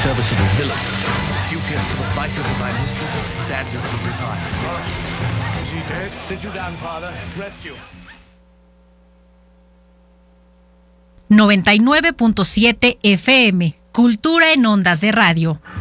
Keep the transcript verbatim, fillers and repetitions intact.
serviceable villain. Duteous to the vices of my mistress, standards of retire. Is he dead? Sit you down, father. Rest you. noventa y nueve punto siete F M, Cultura en Ondas de Radio.